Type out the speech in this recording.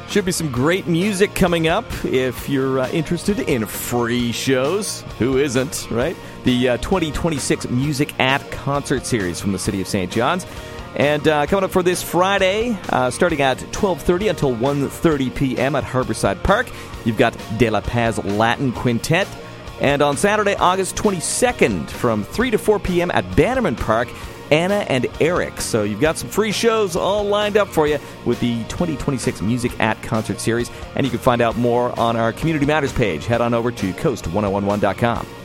Should be some great music coming up if you're interested in free shows. Who isn't, right? The 2026 Music at Concert Series from the City of St. John's. And coming up for this Friday, starting at 12:30 until 1:30 p.m. at Harborside Park, you've got De La Paz Latin Quintet. And on Saturday, August 22nd, from 3 to 4 p.m. at Bannerman Park, Anna and Eric. So you've got some free shows all lined up for you with the 2026 Music at Concert Series. And you can find out more on our Community Matters page. Head on over to coast1011.com.